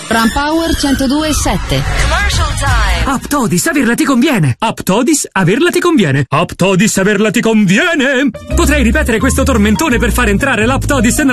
Rampower 102.7. Commercial time. Aptodis, averla ti conviene. Aptodis, averla ti conviene. Aptodis, averla ti conviene. Potrei ripetere questo tormentone per far entrare l'Aptodis